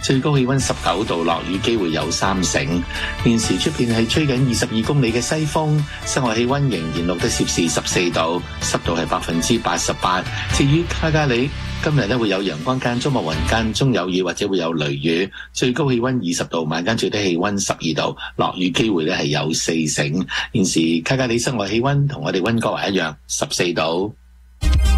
最高氣溫19度，落雨機會有3成。現時出邊係吹緊22公里嘅西風，室外氣溫仍然錄得攝氏14度，濕度係88%。至於卡加里，今日咧會有陽光間中密雲間中有雨或者會有雷雨，最高氣溫20度，晚間最低氣溫12度，落雨機會咧係有4成。現時卡加里室外氣溫同我哋溫哥華一樣，14度。